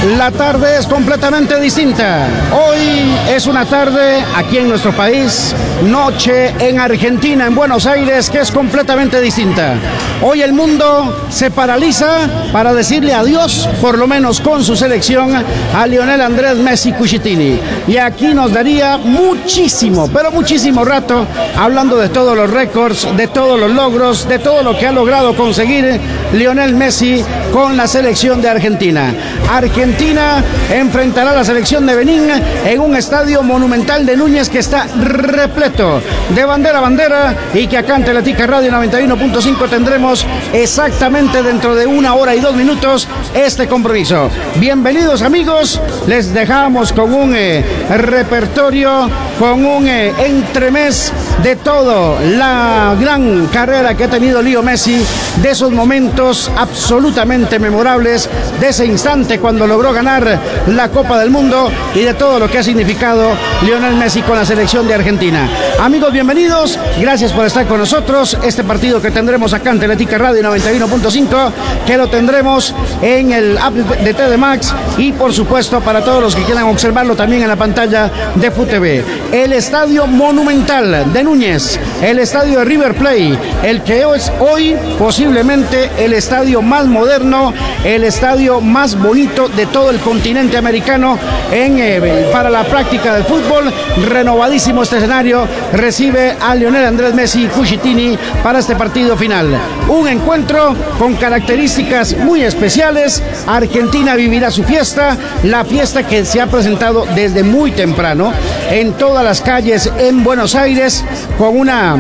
La tarde es completamente distinta. Hoy es una tarde aquí en nuestro país, noche en Argentina, en Buenos Aires, que es completamente distinta. Hoy el mundo se paraliza para decirle adiós, por lo menos con su selección, a Lionel Andrés Messi Cucitini. Y aquí nos daría muchísimo, pero muchísimo rato, hablando de todos los récords, de todos los logros, de todo lo que ha logrado conseguir Lionel Messi con la selección de Argentina. Argentina enfrentará a la selección de Benín en un estadio monumental de Núñez que está repleto de bandera a bandera, y que acá en Teletica Radio 91.5 tendremos exactamente dentro de 1 hora y 2 minutos este compromiso. Bienvenidos, amigos, les dejamos con un repertorio, con un entremés de todo la gran carrera que ha tenido Leo Messi, de esos momentos absolutamente memorables, de ese instante cuando logró ganar la Copa del Mundo, y de todo lo que ha significado Lionel Messi con la selección de Argentina. Amigos, bienvenidos, gracias por estar con nosotros. Este partido que tendremos acá en Teletica Radio 91.5, que lo tendremos en el app de TD Max, y por supuesto para todos los que quieran observarlo también en la pantalla de FUTV. El estadio monumental de Núñez, el estadio de River Plate, el que es hoy posiblemente el estadio más moderno, el estadio más bonito de todo el continente americano para la práctica del fútbol. Renovadísimo este escenario, recibe a Lionel Andrés Messi Cucitini para este partido final. Un encuentro con características muy especiales. Argentina vivirá su fiesta, la fiesta que se ha presentado desde muy temprano en todas las calles en Buenos Aires, con una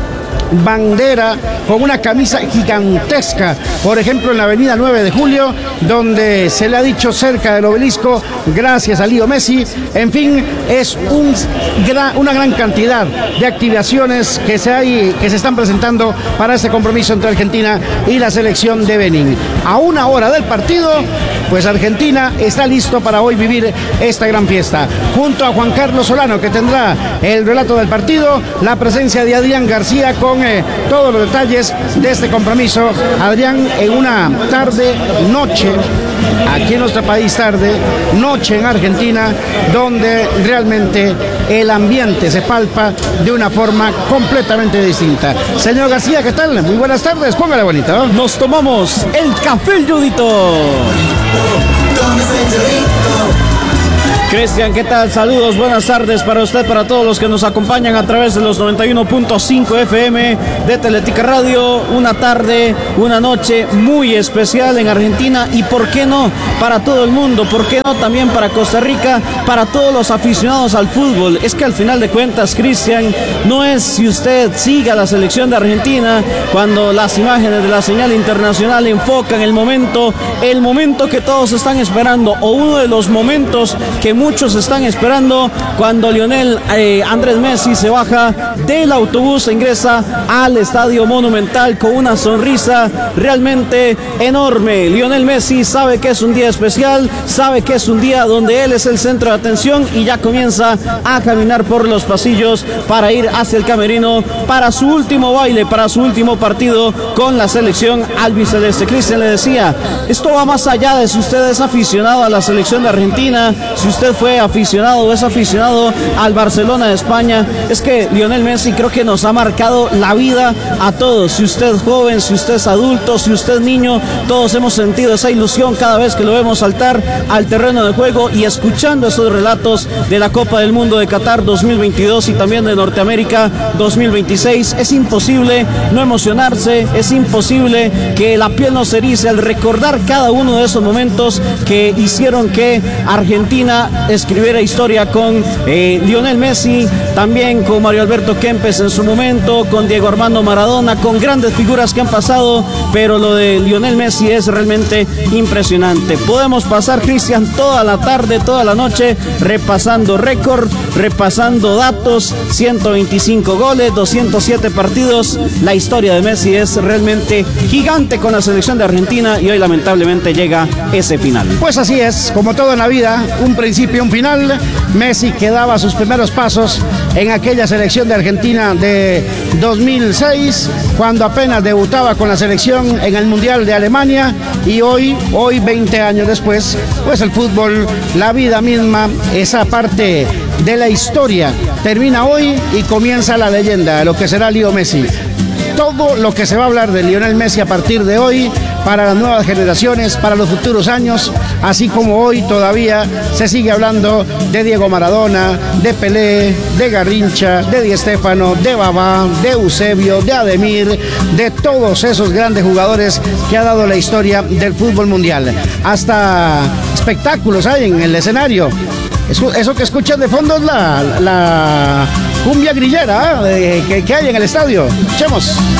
bandera, con una camisa gigantesca, por ejemplo en la avenida 9 de Julio, donde se le ha dicho cerca del obelisco, gracias a Leo Messi. En fin, es una gran cantidad de activaciones que se están presentando para este compromiso entre Argentina y la selección de Benín. A 1 hora del partido, pues Argentina está listo para hoy vivir esta gran fiesta. Junto a Juan Carlos Solano, que tendrá el relato del partido, la presencia de Adrián García con todos los detalles de este compromiso. Adrián, en una noche, aquí en nuestro país, noche en Argentina, donde realmente el ambiente se palpa de una forma completamente distinta. Señor García, ¿qué tal? Muy buenas tardes, póngale bonito, ¿no? Nos tomamos el café Yudito. Cristian, ¿qué tal? Saludos, buenas tardes para usted, para todos los que nos acompañan a través de los 91.5 FM de Teletica Radio. Una tarde, una noche muy especial en Argentina, y por qué no para todo el mundo, por qué no también para Costa Rica, para todos los aficionados al fútbol. Es que al final de cuentas, Cristian, no es si usted siga la selección de Argentina, cuando las imágenes de la señal internacional enfocan el momento que todos están esperando, o uno de los momentos que muchos están esperando, cuando Lionel Andrés Messi se baja del autobús e ingresa al estadio monumental con una sonrisa realmente enorme. Lionel Messi sabe que es un día especial, sabe que es un día donde él es el centro de atención, y ya comienza a caminar por los pasillos para ir hacia el camerino para su último baile, para su último partido con la selección albiceleste. Cristian, le decía, esto va más allá de si usted es aficionado a la selección de Argentina, si usted fue aficionado o es aficionado al Barcelona de España. Es que Lionel Messi creo que nos ha marcado la vida a todos. Si usted es joven, si usted es adulto, si usted es niño, todos hemos sentido esa ilusión cada vez que lo vemos saltar al terreno de juego y escuchando esos relatos de la Copa del Mundo de Qatar 2022 y también de Norteamérica 2026. Es imposible no emocionarse, es imposible que la piel nos erice al recordar cada uno de esos momentos que hicieron que Argentina escribiera historia con Lionel Messi, también con Mario Alberto Kempes en su momento, con Diego Armando Maradona, con grandes figuras que han pasado, pero lo de Lionel Messi es realmente impresionante. Podemos pasar, Cristian, toda la tarde, toda la noche, repasando récord, repasando datos, 125 goles, 207 partidos. La historia de Messi es realmente gigante con la selección de Argentina, y hoy lamentablemente llega ese final. Pues así es, como todo en la vida, un principio principio un final. Messi que daba sus primeros pasos en aquella selección de Argentina de 2006, cuando apenas debutaba con la selección en el Mundial de Alemania, y hoy 20 años después, pues el fútbol, la vida misma, esa parte de la historia termina hoy y comienza la leyenda, lo que será Leo Messi. Todo lo que se va a hablar de Lionel Messi a partir de hoy, para las nuevas generaciones, para los futuros años, así como hoy todavía se sigue hablando de Diego Maradona, de Pelé, de Garrincha, de Di Stéfano, de Babá, de Eusebio, de Ademir, de todos esos grandes jugadores que ha dado la historia del fútbol mundial. Hasta espectáculos hay en el escenario. Eso que escuchan de fondo es la cumbia grillera que hay en el estadio. Escuchemos.